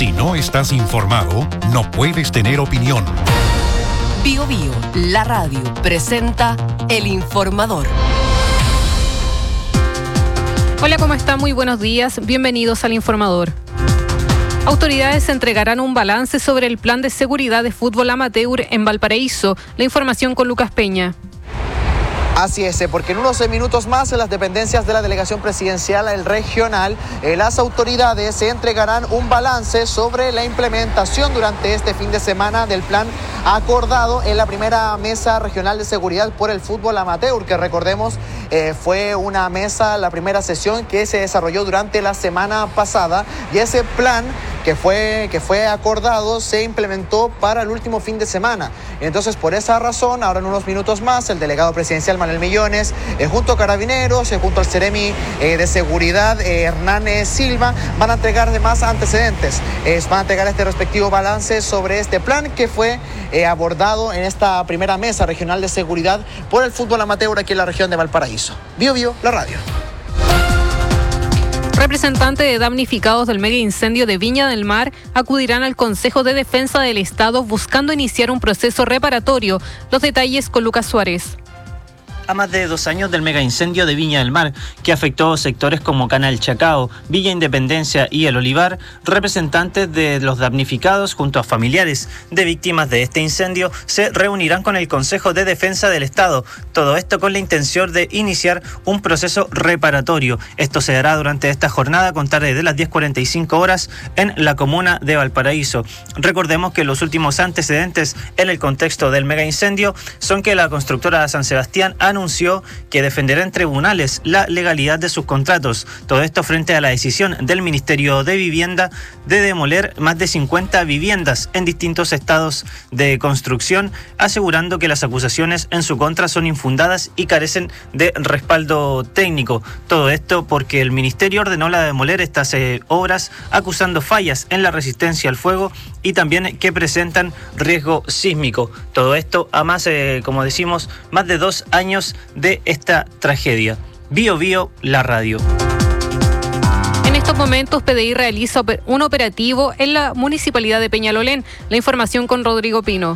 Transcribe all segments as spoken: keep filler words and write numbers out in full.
Si no estás informado, no puedes tener opinión. Bio Bio, la radio, presenta El Informador. Hola, ¿cómo están? Muy buenos días. Bienvenidos al Informador. Autoridades entregarán un balance sobre el plan de seguridad de fútbol amateur en Valparaíso. La información con Lucas Peña. Así es, porque en unos minutos más en las dependencias de la delegación presidencial el regional, eh, las autoridades entregarán un balance sobre la implementación durante este fin de semana del plan acordado en la primera mesa regional de seguridad por el fútbol amateur, que recordemos eh, fue una mesa, la primera sesión que se desarrolló durante la semana pasada, y ese plan que fue, que fue acordado se implementó para el último fin de semana. Entonces, por esa razón, ahora en unos minutos más, el delegado presidencial Manuel Millones, eh, junto a Carabineros, eh, junto al Ceremi eh, de Seguridad, eh, Hernán Silva, van a entregar además antecedentes, eh, van a entregar este respectivo balance sobre este plan que fue eh, abordado en esta primera mesa regional de seguridad por el fútbol amateur aquí en la región de Valparaíso. Bio Bio, la radio. Representantes de damnificados del mega incendio de Viña del Mar acudirán al Consejo de Defensa del Estado buscando iniciar un proceso reparatorio. Los detalles con Lucas Suárez. A más de dos años del mega incendio de Viña del Mar, que afectó sectores como Canal Chacao, Villa Independencia y El Olivar, representantes de los damnificados junto a familiares de víctimas de este incendio se reunirán con el Consejo de Defensa del Estado. Todo esto con la intención de iniciar un proceso reparatorio. Esto se dará durante esta jornada a contar desde las diez cuarenta y cinco horas en la comuna de Valparaíso. Recordemos que los últimos antecedentes en el contexto del mega incendio son que la constructora San Sebastián ha anunció que defenderá en tribunales la legalidad de sus contratos. Todo esto frente a la decisión del Ministerio de Vivienda de demoler más de cincuenta viviendas en distintos estados de construcción, asegurando que las acusaciones en su contra son infundadas y carecen de respaldo técnico. Todo esto porque el Ministerio ordenó la demoler estas eh, obras, acusando fallas en la resistencia al fuego y también que presentan riesgo sísmico. Todo esto a más, eh, como decimos, más de dos años de esta tragedia. Bio Bio, la radio. En estos momentos, P D I realiza un operativo en la municipalidad de Peñalolén. La información con Rodrigo Pino.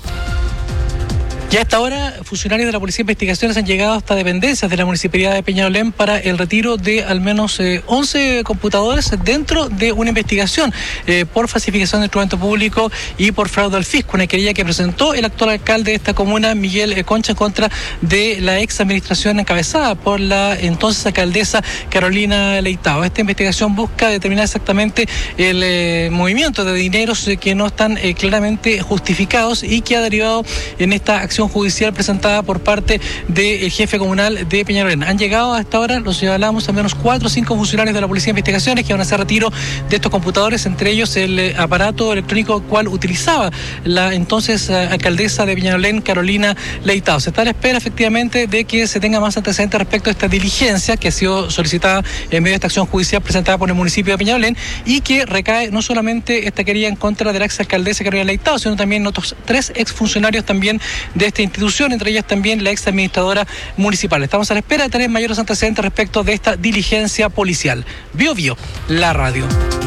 Y a esta hora, funcionarios de la Policía de Investigaciones han llegado hasta dependencias de la Municipalidad de Peñalolén para el retiro de al menos eh, once computadores dentro de una investigación eh, por falsificación de instrumento público y por fraude al fisco, una querella que presentó el actual alcalde de esta comuna, Miguel eh, Concha, en contra de la ex administración encabezada por la entonces alcaldesa Carolina Leitao. Esta investigación busca determinar exactamente el eh, movimiento de dineros eh, que no están eh, claramente justificados y que ha derivado en esta acción judicial presentada por parte del jefe comunal de Peñalolén. Han llegado hasta ahora, los señalamos, al menos cuatro o cinco funcionarios de la Policía de Investigaciones que van a hacer retiro de estos computadores, entre ellos el eh, aparato electrónico cual utilizaba la entonces eh, alcaldesa de Peñalolén, Carolina Leitao. Se está a la espera efectivamente de que se tenga más antecedentes respecto a esta diligencia que ha sido solicitada en medio de esta acción judicial presentada por el municipio de Peñalolén y que recae no solamente esta querella en contra de la ex alcaldesa Carolina Leitao, sino también otros tres exfuncionarios también de esta institución, entre ellas también la ex administradora municipal. Estamos a la espera de tener mayores antecedentes respecto de esta diligencia policial. Bio Bio, la radio.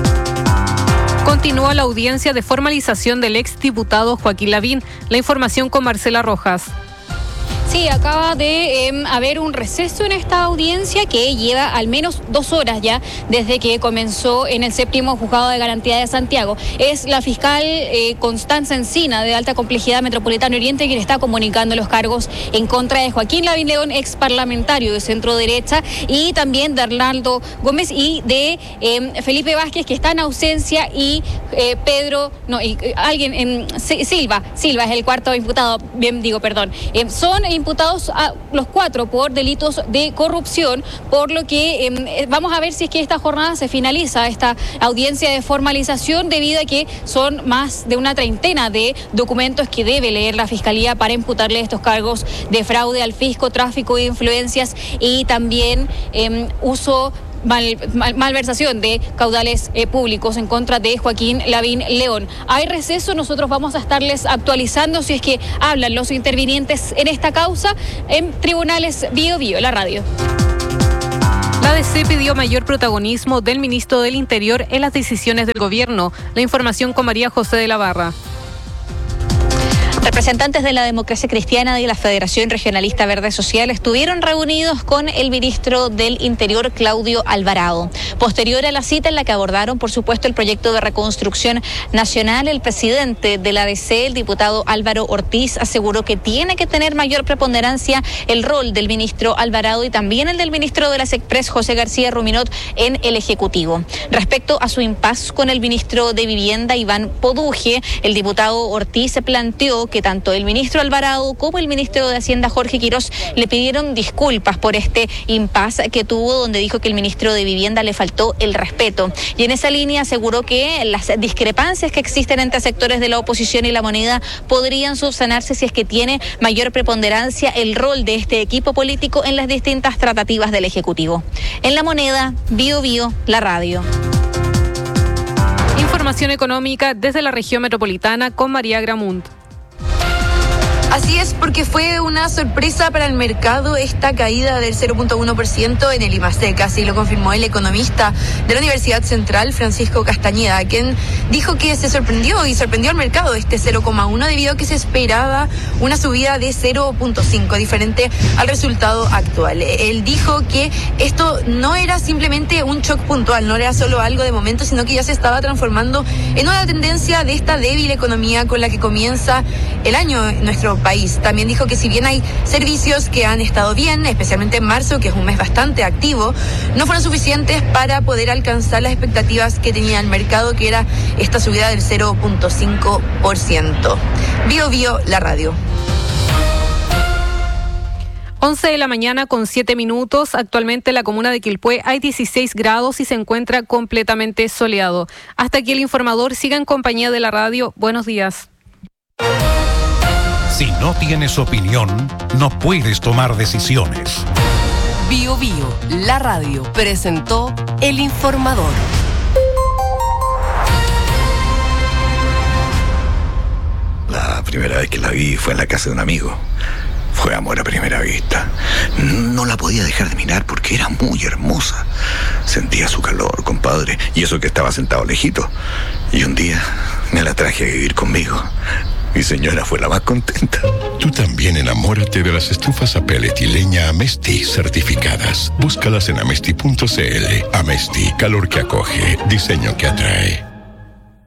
Continúa la audiencia de formalización del ex diputado Joaquín Lavín. La información con Marcela Rojas. Sí, acaba de eh, haber un receso en esta audiencia que lleva al menos dos horas ya desde que comenzó en el séptimo juzgado de garantía de Santiago. Es la fiscal eh, Constanza Encina, de alta complejidad Metropolitano Oriente, quien está comunicando los cargos en contra de Joaquín Lavín León, ex parlamentario de centro derecha, y también de Arnaldo Gómez y de eh, Felipe Vázquez, que está en ausencia, y eh, Pedro, no, y, eh, alguien, eh, Silva, Silva es el cuarto imputado, bien digo, perdón. Eh, son imputados a los cuatro por delitos de corrupción, por lo que eh, vamos a ver si es que esta jornada se finaliza, esta audiencia de formalización, debido a que son más de una treintena de documentos que debe leer la Fiscalía para imputarle estos cargos de fraude al fisco, tráfico de influencias y también eh, uso Mal, mal, malversación de caudales eh, públicos en contra de Joaquín Lavín León. Hay receso, nosotros vamos a estarles actualizando si es que hablan los intervinientes en esta causa en Tribunales Bio Bio, la radio. La D C pidió mayor protagonismo del ministro del Interior en las decisiones del gobierno. La información con María José de la Barra. Representantes de la Democracia Cristiana y de la Federación Regionalista Verde Social estuvieron reunidos con el ministro del Interior, Claudio Alvarado. Posterior a la cita en la que abordaron, por supuesto, el proyecto de reconstrucción nacional, el presidente de la D C, el diputado Álvaro Ortiz, aseguró que tiene que tener mayor preponderancia el rol del ministro Alvarado y también el del ministro de las Express, José García Ruminot, en el Ejecutivo. Respecto a su impas con el ministro de Vivienda, Iván Poduje, el diputado Ortiz se planteó que tanto el ministro Alvarado como el ministro de Hacienda, Jorge Quirós, le pidieron disculpas por este impasse que tuvo, donde dijo que el ministro de Vivienda le faltó el respeto. Y en esa línea aseguró que las discrepancias que existen entre sectores de la oposición y la moneda podrían subsanarse si es que tiene mayor preponderancia el rol de este equipo político en las distintas tratativas del Ejecutivo. En la moneda, Bio Bio, la radio. Información económica desde la región metropolitana con María Gramunt. Así es, porque fue una sorpresa para el mercado esta caída del cero punto uno por ciento en el IMASEC, así lo confirmó el economista de la Universidad Central, Francisco Castañeda, quien dijo que se sorprendió y sorprendió al mercado este cero coma uno debido a que se esperaba una subida de cero punto cinco, diferente al resultado actual. Él dijo que esto no era simplemente un shock puntual, no era solo algo de momento, sino que ya se estaba transformando en una tendencia de esta débil economía con la que comienza el año en nuestro país. También dijo que si bien hay servicios que han estado bien, especialmente en marzo, que es un mes bastante activo, no fueron suficientes para poder alcanzar las expectativas que tenía el mercado, que era esta subida del cero punto cinco por ciento. Bio Bio, la radio. once de la mañana con siete minutos. Actualmente en la comuna de Quilpué hay dieciséis grados y se encuentra completamente soleado. Hasta aquí el informador. Siga en compañía de la radio. Buenos días. Si no tienes opinión, no puedes tomar decisiones. Bio Bio, la radio, presentó El Informador. La primera vez que la vi fue en la casa de un amigo. Fue amor a primera vista. No la podía dejar de mirar porque era muy hermosa. Sentía su calor, compadre, y eso que estaba sentado lejito. Y un día me la traje a vivir conmigo. Mi señora fue la más contenta. Tú también enamórate de las estufas a pellet y leña Amesti certificadas. Búscalas en amesti punto c l. Amesti, calor que acoge, diseño que atrae.